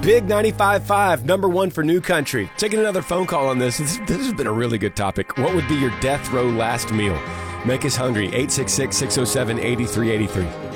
Big 95.5, number one for New Country. Taking another phone call on this. This has been a really good topic. What would be your death row last meal? Make us hungry. 866-607-8383.